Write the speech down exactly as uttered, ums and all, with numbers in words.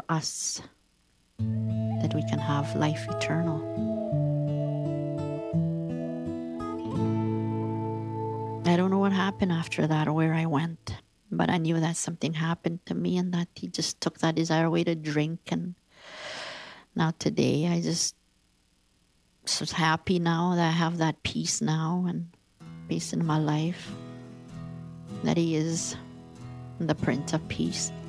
for us that we can have life eternal. I don't know what happened after that or where I went, but I knew that something happened to me and that he just took that desire away to drink. And now today I just so happy now that I have that peace now and peace in my life, that he is the Prince of Peace.